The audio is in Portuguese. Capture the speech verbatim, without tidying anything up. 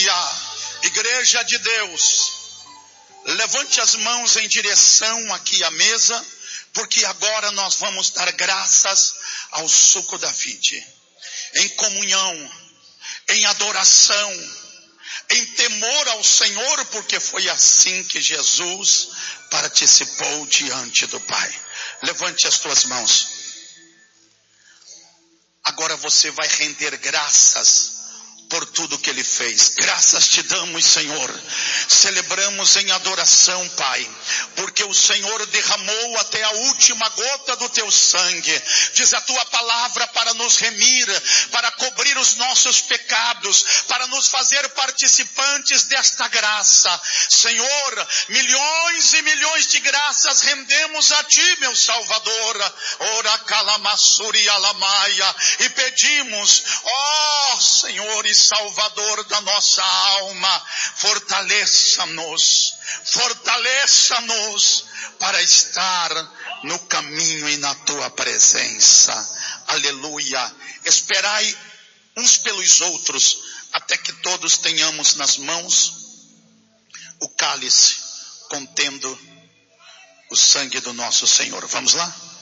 Aleluia. Igreja de Deus, levante as mãos em direção aqui à mesa, porque agora nós vamos dar graças ao suco da vide, em comunhão, em adoração, em temor ao Senhor, porque foi assim que Jesus participou diante do Pai. Levante as tuas mãos. Agora você vai render graças por tudo que Ele fez. Graças te damos, Senhor. Celebramos em adoração, Pai, porque o Senhor derramou até a última gota do teu sangue. Diz a tua palavra para nos remir, para cobrir os nossos pecados, para nos fazer participantes desta graça. Senhor, milhões e milhões de graças rendemos a ti, meu Salvador. Ora calamassuri alamaia. E pedimos, ó Senhor e Salvador da nossa alma, fortaleça-nos, fortaleça-nos para estar no caminho e na tua presença. Aleluia. Esperai uns pelos outros, até que todos tenhamos nas mãos o cálice contendo o sangue do nosso Senhor. Vamos lá?